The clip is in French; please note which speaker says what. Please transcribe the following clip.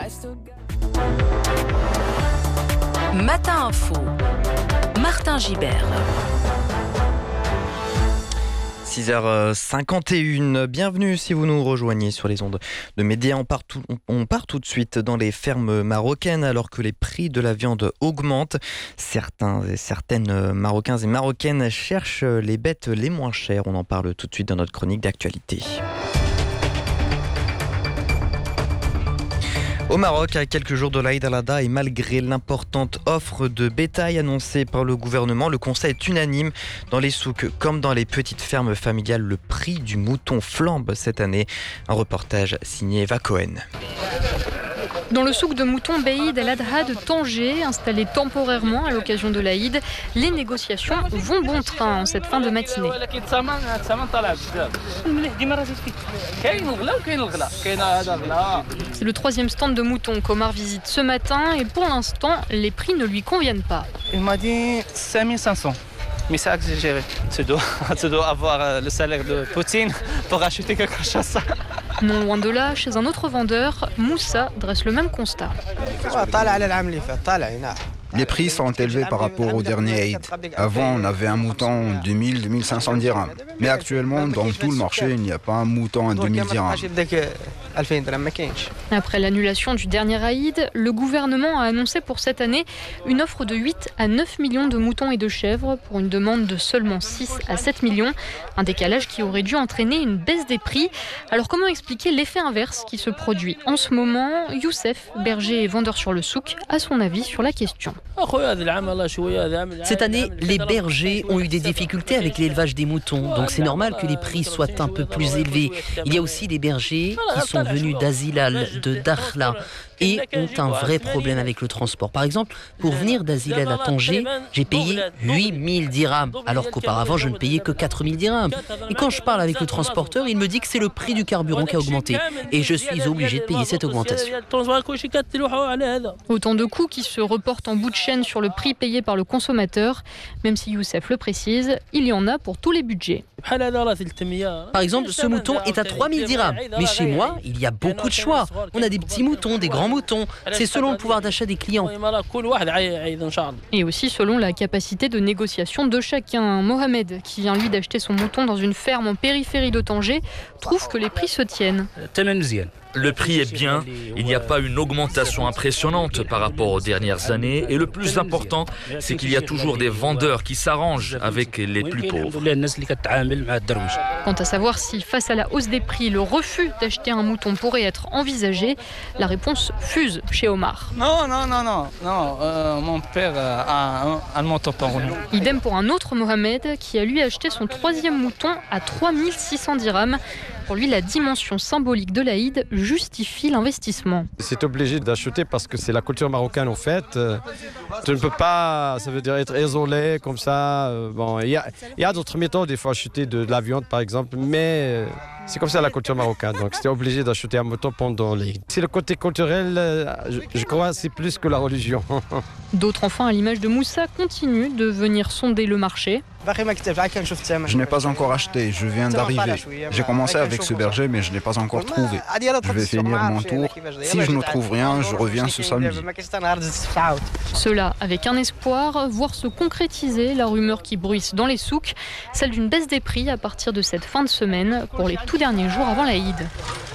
Speaker 1: Matin Info, Martin Gibert.
Speaker 2: 6h51, bienvenue si vous nous rejoignez sur les ondes de Média. On part tout de suite dans les fermes marocaines alors que les prix de la viande augmentent. Certains et certaines Marocains et Marocaines cherchent les bêtes les moins chères. On en parle tout de suite dans notre chronique d'actualité. Au Maroc, à quelques jours de l'Aïd al-Adha et malgré l'importante offre de bétail annoncée par le gouvernement, le constat est unanime. Dans les souks comme dans les petites fermes familiales, le prix du mouton flambe cette année. Un reportage signé Eva Cohen.
Speaker 3: Dans le souk de moutons Beïd el-Adha de Tanger, installé temporairement à l'occasion de l'Aïd, les négociations vont bon train en cette fin de matinée. C'est le troisième stand de moutons qu'Omar visite ce matin et pour l'instant, les prix ne lui conviennent pas.
Speaker 4: Il m'a dit 5500. Mais c'est exagéré. Tu dois avoir le salaire de Poutine pour acheter quelque chose.
Speaker 3: Non loin de là, chez un autre vendeur, Moussa dresse le même constat.
Speaker 5: Les prix sont élevés par rapport au dernier Eid. Avant, on avait un mouton 2000-2500 dirhams. Mais actuellement, dans tout le marché, il n'y a pas un mouton à 2000 dirhams.
Speaker 3: Après l'annulation du dernier Aïd, le gouvernement a annoncé pour cette année une offre de 8 à 9 millions de moutons et de chèvres pour une demande de seulement 6 à 7 millions. Un décalage qui aurait dû entraîner une baisse des prix. Alors comment expliquer l'effet inverse qui se produit en ce moment ? Youssef, berger et vendeur sur le souk, a son avis sur la question.
Speaker 6: Cette année, les bergers ont eu des difficultés avec l'élevage des moutons, donc c'est normal que les prix soient un peu plus élevés. Il y a aussi des bergers qui sont venus d'Azilal, de Dakhla, et ont un vrai problème avec le transport. Par exemple, pour venir d'Azilal à Tanger, j'ai payé 8000 dirhams, alors qu'auparavant je ne payais que 4000 dirhams. Et quand je parle avec le transporteur, il me dit que c'est le prix du carburant qui a augmenté, et je suis obligé de payer cette augmentation.
Speaker 3: Autant de coûts qui se reportent en bout de chaîne sur le prix payé par le consommateur. Même si Youssef le précise, il y en a pour tous les budgets.
Speaker 6: Par exemple, ce mouton est à 3000 dirhams, mais chez moi, il y a beaucoup de choix. On a des petits moutons, des grands moutons. C'est selon le pouvoir d'achat des clients.
Speaker 3: Et aussi selon la capacité de négociation de chacun. Mohamed, qui vient lui d'acheter son mouton dans une ferme en périphérie de Tanger, trouve que les prix se tiennent.
Speaker 7: Le prix est bien, il n'y a pas une augmentation impressionnante par rapport aux dernières années et le plus important, c'est qu'il y a toujours des vendeurs qui s'arrangent avec les plus pauvres.
Speaker 3: Quant à savoir si, face à la hausse des prix, le refus d'acheter un mouton pourrait être envisagé, la réponse fuse chez Omar.
Speaker 4: Non, mon père a un mouton pour nous.
Speaker 3: Idem pour un autre Mohamed qui a lui acheté son troisième mouton à 3600 dirhams. Pour lui, la dimension symbolique de l'Aïd justifie l'investissement.
Speaker 8: C'est obligé d'acheter parce que c'est la culture marocaine en fait. Tu ne peux pas, ça veut dire être isolé comme ça. Bon, il y a d'autres méthodes, il faut acheter de la viande par exemple, mais c'est comme ça la culture marocaine. Donc c'était obligé d'acheter un mouton pendant l'Aïd. C'est le côté culturel, je crois, c'est plus que la religion.
Speaker 3: D'autres enfants, à l'image de Moussa, continuent de venir sonder le marché.
Speaker 5: Je n'ai pas encore acheté, je viens d'arriver. J'ai commencé avec ce berger, mais je n'ai pas encore trouvé. Je vais finir mon tour. Si je ne trouve rien, je reviens ce samedi.
Speaker 3: Cela avec un espoir, voir se concrétiser la rumeur qui bruisse dans les souks, celle d'une baisse des prix à partir de cette fin de semaine pour les tout derniers jours avant l'Aïd.